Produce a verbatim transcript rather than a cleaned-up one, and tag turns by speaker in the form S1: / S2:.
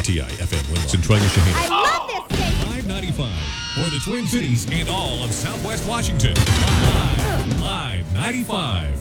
S1: K T I F M Winlow, Centralia, Shaheen.
S2: I love this station.
S1: five ninety-five for the Twin Cities and all of Southwest Washington. Live, Live ninety-five.